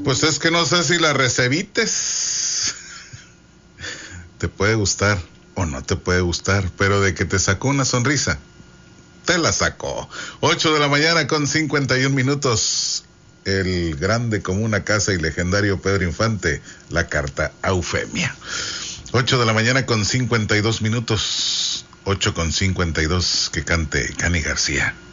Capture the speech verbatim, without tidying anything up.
Pues es que no sé si la recebites. Te puede gustar o no te puede gustar, pero de que te sacó una sonrisa, te la sacó. Ocho de la mañana con cincuenta y un minutos. El grande como una casa y legendario Pedro Infante, la carta a Eufemia. Ocho de la mañana con cincuenta y dos minutos. Ocho con cincuenta y dos, que cante Cani García.